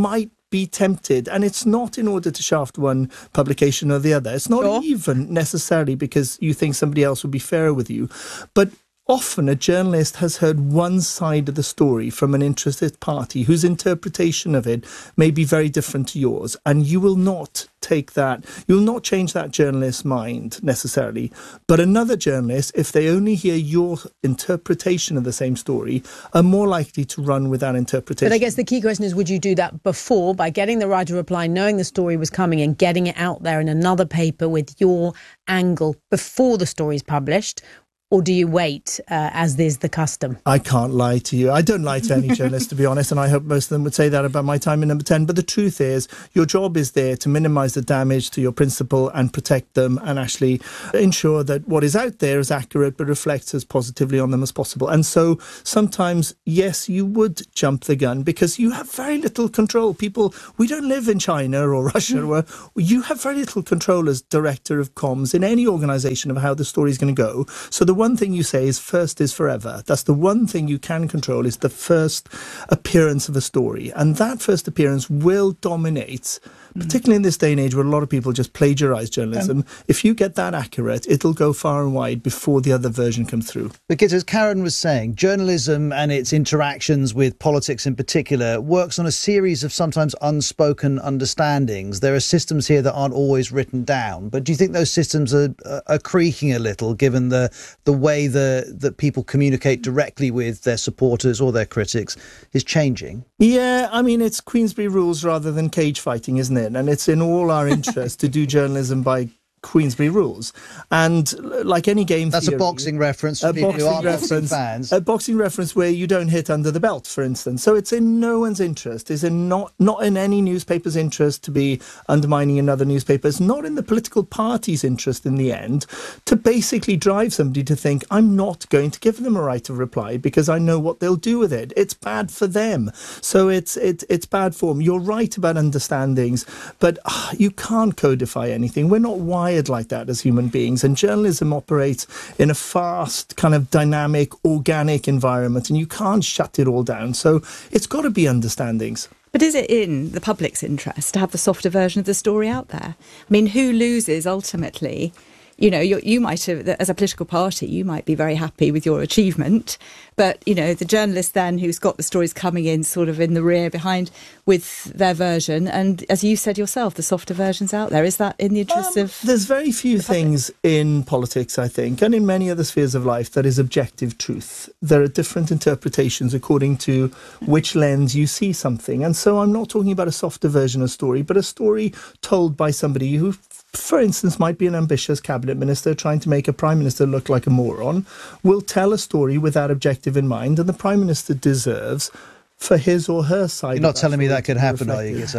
be tempted, and it's not in order to shaft one publication or the other. It's not even necessarily because you think somebody else would be fairer with you, but often a journalist has heard one side of the story from an interested party whose interpretation of it may be very different to yours, and you will not take that, you will not change that journalist's mind necessarily. But another journalist, if they only hear your interpretation of the same story, are more likely to run with that interpretation. But I guess the key question is, would you do that before, by getting the right to reply, knowing the story was coming and getting it out there in another paper with your angle before the story is published? Or do you wait, as is the custom? I can't lie to you. I don't lie to any journalist, to be honest, and I hope most of them would say that about my time in Number 10. But the truth is, your job is there to minimise the damage to your principal and protect them and actually ensure that what is out there is accurate but reflects as positively on them as possible. And so sometimes, yes, you would jump the gun because you have very little control. We don't live in China or Russia where you have very little control as director of comms in any organisation of how the story is going to go. So the one thing you say is first is forever. That's the one thing you can control, is the first appearance of a story. And that first appearance will dominate, particularly in this day and age where a lot of people just plagiarise journalism. If you get that accurate, it'll go far and wide before the other version comes through. Because as Karen was saying, journalism and its interactions with politics in particular works on a series of sometimes unspoken understandings. There are systems here that aren't always written down. But do you think those systems are creaking a little, given the way that people communicate directly with their supporters or their critics is changing? Yeah, I mean, it's Queensberry rules rather than cage fighting, isn't it? And it's in all our interest to do journalism by Queensberry rules. And like any game That's theory, a boxing reference for people who are boxing fans. A boxing reference where you don't hit under the belt, for instance. So it's in no one's interest. It's not in any newspaper's interest to be undermining another newspaper. It's not in the political party's interest in the end to basically drive somebody to think, I'm not going to give them a right of reply because I know what they'll do with it. It's bad for them. So it's bad form. You're right about understandings, but you can't codify anything. We're not wired like that as human beings, and journalism operates in a fast, kind of dynamic, organic environment, and you can't shut it all down. So it's got to be understandings. But is it in the public's interest to have the softer version of the story out there? I mean, who loses ultimately? You know, you might have, as a political party, you might be very happy with your achievement, but, you know, the journalist then who's got the stories coming in sort of in the rear behind with their version, and as you said yourself, the softer version's out there. Is that in the interest of... There's very few things in politics, I think, and in many other spheres of life, that is objective truth. There are different interpretations according to which lens you see something. And so I'm not talking about a softer version of a story, but a story told by somebody who, for instance, might be an ambitious cabinet minister trying to make a prime minister look like a moron, will tell a story with that objective in mind, and the prime minister deserves for his or her side. You're not telling me that could happen, are you?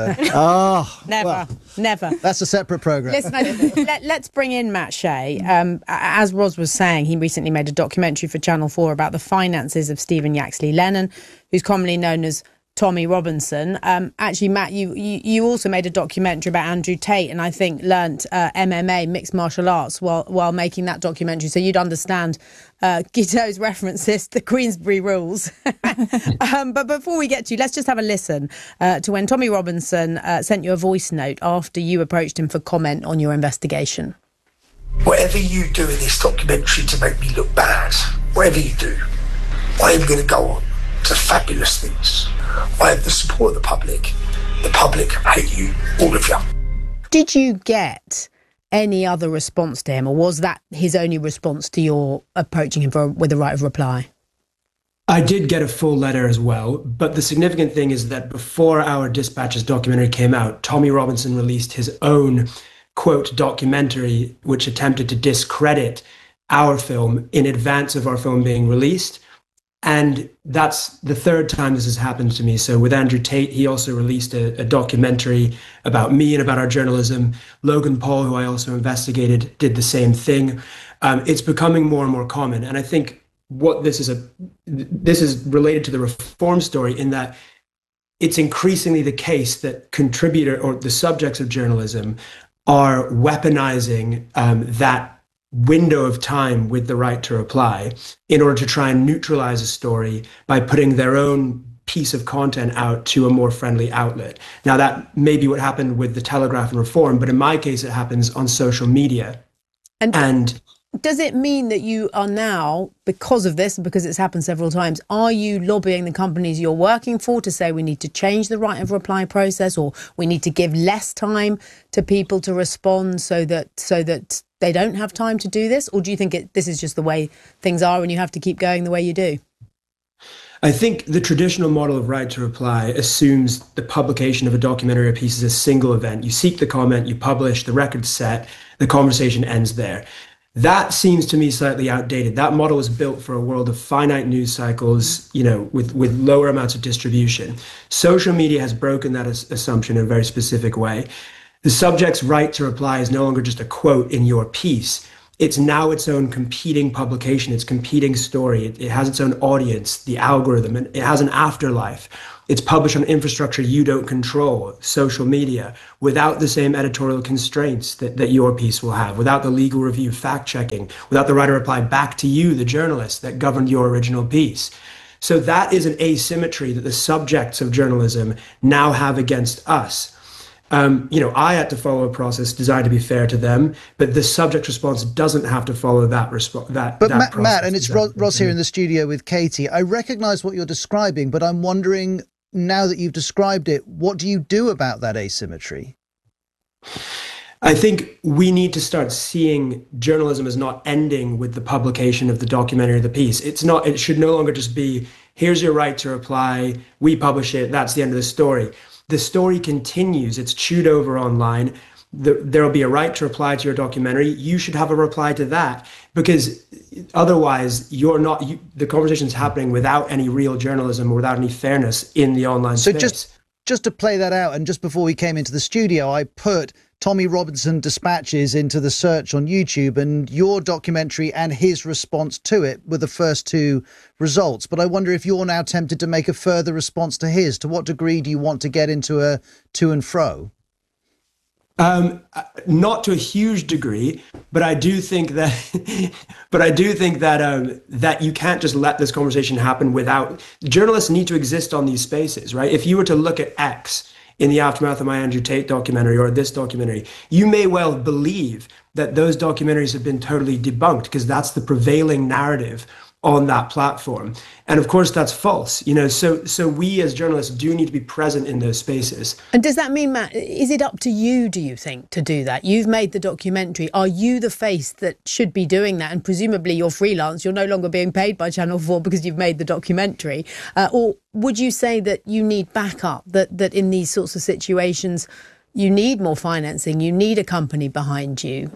Never. That's a separate programme. Listen, let's bring in Matt Shea. As Ros was saying, he recently made a documentary for Channel 4 about the finances of Stephen Yaxley Lennon, who's commonly known as Tommy Robinson. Actually, Matt, you also made a documentary about Andrew Tate, and I think learnt MMA, mixed martial arts, while making that documentary. So you'd understand Guiteau's references, the Queensberry rules. But before we get to, let's just have a listen to when Tommy Robinson sent you a voice note after you approached him for comment on your investigation. Whatever you do in this documentary to make me look bad, whatever you do, I am going to go on to fabulous things. I have the support of the public. The public hate you, all of you. Did you get any other response to him, or was that his only response to your approaching him with a right of reply? I did get a full letter as well, but the significant thing is that before our Dispatches documentary came out, Tommy Robinson released his own, quote, documentary, which attempted to discredit our film in advance of our film being released. And that's the third time this has happened to me. So with Andrew Tate, he also released a documentary about me and about our journalism. Logan Paul, who I also investigated, did the same thing. It's becoming more and more common. And I think what this is related to the reform story, in that it's increasingly the case that contributor or the subjects of journalism are weaponizing that window of time with the right to reply in order to try and neutralize a story by putting their own piece of content out to a more friendly outlet. Now, that may be what happened with the Telegraph and Reform, but in my case, it happens on social media. And does it mean that you are now, because of this, and because it's happened several times, are you lobbying the companies you're working for to say we need to change the right of reply process, or we need to give less time to people to respond so that they don't have time to do this? Or do you think this is just the way things are and you have to keep going the way you do? I think the traditional model of right to reply assumes the publication of a documentary or piece is a single event. You seek the comment, you publish, the record's set, the conversation ends there. That seems to me slightly outdated. That model was built for a world of finite news cycles, with lower amounts of distribution. Social media has broken that assumption in a very specific way. The subject's right to reply is no longer just a quote in your piece. It's now its own competing publication, its competing story. It has its own audience, the algorithm, and it has an afterlife. It's published on infrastructure you don't control, social media, without the same editorial constraints that your piece will have, without the legal review, fact-checking, without the right to reply back to you, the journalist, that governed your original piece. So that is an asymmetry that the subjects of journalism now have against us. I had to follow a process designed to be fair to them, but the subject response doesn't have to follow that process. But Matt, and it's Ross here in the studio with Katie. I recognise what you're describing, but I'm wondering, now that you've described it, what do you do about that asymmetry? I think we need to start seeing journalism as not ending with the publication of the documentary or the piece. It should no longer just be, here's your right to reply, we publish it, that's the end of the story. The story continues. It's chewed over online. There will be a right to reply to your documentary. You should have a reply to that, because otherwise the conversation's happening without any real journalism or without any fairness in the online space. So just to play that out, and just before we came into the studio, I put Tommy Robinson dispatches into the search on YouTube, and your documentary and his response to it were the first two results. But I wonder if you're now tempted to make a further response to his. To what degree do you want to get into a to and fro? Not to a huge degree, but I do think that that you can't just let this conversation happen without journalists need to exist on these spaces, right? If you were to look at X in the aftermath of my Andrew Tate documentary or this documentary, you may well believe that those documentaries have been totally debunked because that's the prevailing narrative on that platform. And of course, that's false. So we as journalists do need to be present in those spaces. And does that mean, Matt, is it up to you, do you think, to do that? You've made the documentary. Are you the face that should be doing that? And presumably you're freelance. You're no longer being paid by Channel 4 because you've made the documentary. Or would you say that you need backup, that in these sorts of situations, you need more financing, you need a company behind you?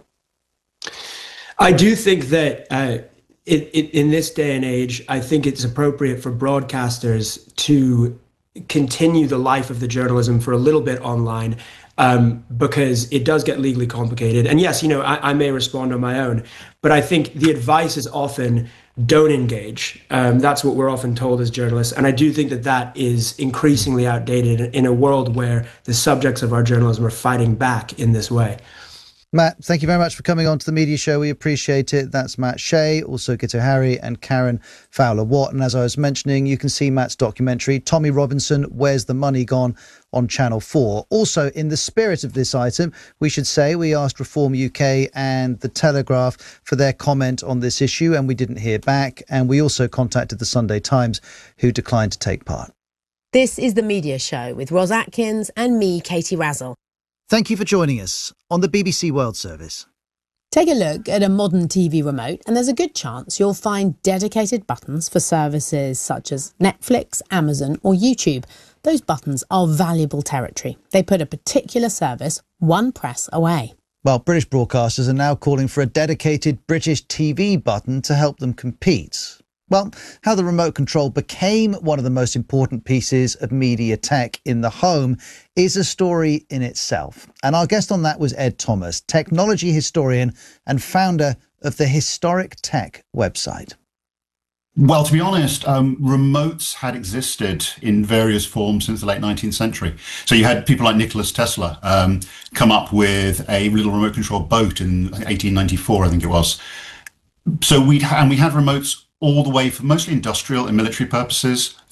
I do think that in this day and age, I think it's appropriate for broadcasters to continue the life of the journalism for a little bit online, because it does get legally complicated. And yes, I may respond on my own, but I think the advice is often don't engage. That's what we're often told as journalists. And I do think that is increasingly outdated in a world where the subjects of our journalism are fighting back in this way. Matt, thank you very much for coming on to the Media Show. We appreciate it. That's Matt Shea, also Gito Harry and Karen Fowler-Watt. And as I was mentioning, you can see Matt's documentary, Tommy Robinson, Where's the Money Gone?, on Channel 4. Also, in the spirit of this item, we should say we asked Reform UK and The Telegraph for their comment on this issue, and we didn't hear back. And we also contacted the Sunday Times, who declined to take part. This is the Media Show with Ros Atkins and me, Katie Razzle. Thank you for joining us on the BBC World Service. Take a look at a modern TV remote and there's a good chance you'll find dedicated buttons for services such as Netflix, Amazon or YouTube. Those buttons are valuable territory. They put a particular service one press away. Well, British broadcasters are now calling for a dedicated British TV button to help them compete. Well, how the remote control became one of the most important pieces of media tech in the home is a story in itself. And our guest on that was Ed Thomas, technology historian and founder of the Historic Tech website. Well, to be honest, remotes had existed in various forms since the late 19th century. So you had people like Nikola Tesla come up with a little remote control boat in 1894, I think it was. So we had remotes all the way for mostly industrial and military purposes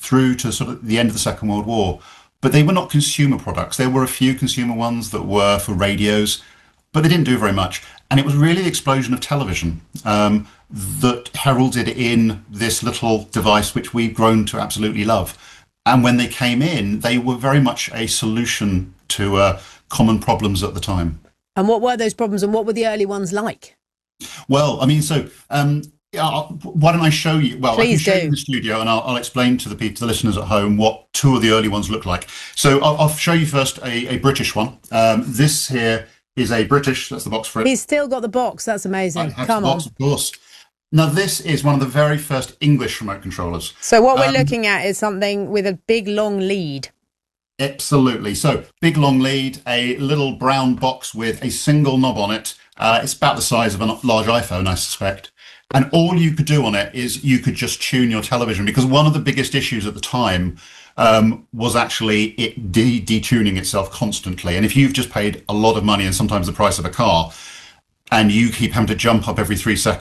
through to sort of the end of the Second World War. But they were not consumer products. There were a few consumer ones that were for radios, but they didn't do very much. And it was really the explosion of television that heralded in this little device which we've grown to absolutely love. And when they came in, they were very much a solution to common problems at the time. And what were those problems, and what were the early ones like? Well, I mean, so why don't I show you? Well, I can show you in the studio, and I'll explain to the listeners at home what two of the early ones look like. So I'll show you first a British one. This here is a British. That's the box for it. He's still got the box. That's amazing. Come on. Of course. Now, this is one of the very first English remote controllers. So what we're looking at is something with a big, long lead. Absolutely. So, big, long lead, a little brown box with a single knob on it. It's about the size of a large iPhone, I suspect. And all you could do on it is you could just tune your television, because one of the biggest issues at the time was actually it detuning itself constantly. And if you've just paid a lot of money and sometimes the price of a car, and you keep having to jump up every 3 seconds